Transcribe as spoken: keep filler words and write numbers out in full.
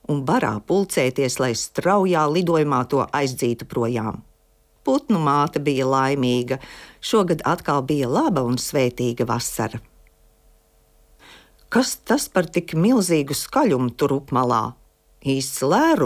un barā pulcēties, lai straujā lidojumā to aizdzītu projām. Putnu māte bija laimīga, šogad atkal bija laba un svētīga vasara. Kas tas par tik milzīgu skaļumu tur upmalā? Īsts lērums.